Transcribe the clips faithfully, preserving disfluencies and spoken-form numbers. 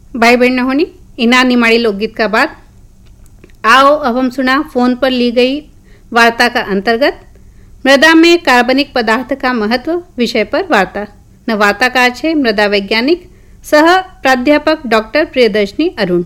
भाई बहन होनी इना निमाड़ी लोकगीत का बाद आओ अब हम सुना फोन पर ली गई वार्ता का अंतर्गत मृदा में कार्बनिक पदार्थ का महत्व विषय पर वार्ता। न वार्ताकार छे मृदा वैज्ञानिक सह प्राध्यापक डॉक्टर प्रियदर्शनी अरुण।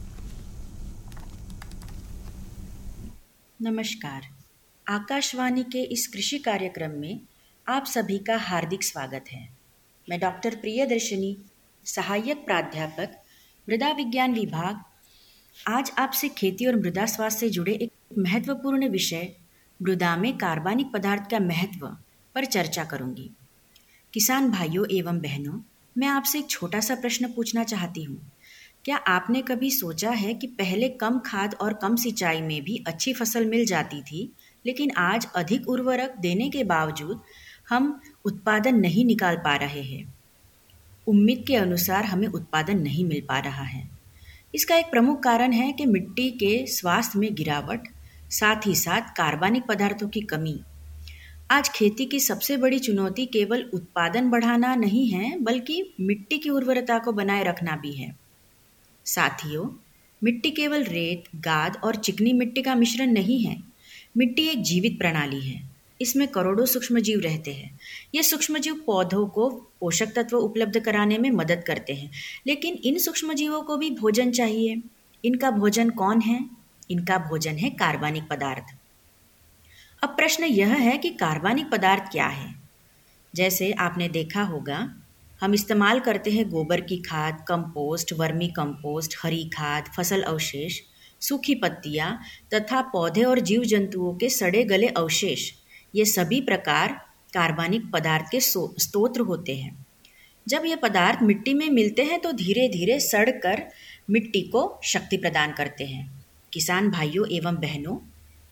नमस्कार, आकाशवाणी के इस कृषि कार्यक्रम में आप सभी का हार्दिक स्वागत है। मैं डॉक्टर प्रियदर्शनी, सहायक प्राध्यापक मृदा विज्ञान विभाग, आज आपसे खेती और मृदा स्वास्थ्य से जुड़े एक महत्वपूर्ण विषय मृदा में कार्बनिक पदार्थ का महत्व पर चर्चा करूंगी। किसान भाइयों एवं बहनों, मैं आपसे एक छोटा सा प्रश्न पूछना चाहती हूँ। क्या आपने कभी सोचा है कि पहले कम खाद और कम सिंचाई में भी अच्छी फसल मिल जाती थी, लेकिन आज अधिक उर्वरक देने के बावजूद हम उत्पादन नहीं निकाल पा रहे हैं। उम्मीद के अनुसार हमें उत्पादन नहीं मिल पा रहा है। इसका एक प्रमुख कारण है कि मिट्टी के स्वास्थ्य में गिरावट, साथ ही साथ कार्बनिक पदार्थों की कमी। आज खेती की सबसे बड़ी चुनौती केवल उत्पादन बढ़ाना नहीं है, बल्कि मिट्टी की उर्वरता को बनाए रखना भी है। साथियों, मिट्टी केवल रेत, गाद और चिकनी मिट्टी का मिश्रण नहीं है। मिट्टी एक जीवित प्रणाली है। इसमें करोड़ों सूक्ष्मजीव रहते हैं। ये सूक्ष्मजीव पौधों को पोषक तत्व उपलब्ध कराने में मदद करते हैं, लेकिन इन सूक्ष्मजीवों को भी भोजन चाहिए। इनका भोजन कौन है? इनका भोजन है कार्बनिक पदार्थ। अब प्रश्न यह है कि कार्बनिक पदार्थ क्या है? जैसे आपने देखा होगा, हम इस्तेमाल करते हैं गोबर की खाद, कंपोस्ट, वर्मी कंपोस्ट, हरी खाद, फसल अवशेष, सूखी पत्तियां तथा पौधे और जीव जंतुओं के सड़े गले अवशेष। ये सभी प्रकार कार्बनिक पदार्थ के स्रोत होते हैं। जब ये पदार्थ मिट्टी में मिलते हैं तो धीरे धीरे सड़कर मिट्टी को शक्ति प्रदान करते हैं। किसान भाइयों एवं बहनों,